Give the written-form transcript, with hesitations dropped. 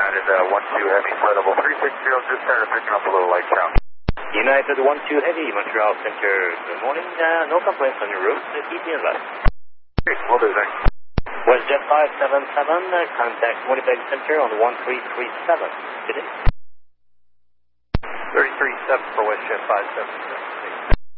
United 1-2 Heavy, flight level 360, just started picking up a little light sound. United 1-2 Heavy, Montreal Center. Good morning, no complaints on your route, easy and light. Great, will do, thanks. WestJet 577, contact Winnipeg Center on 1337. Good day. 337 for WestJet 577.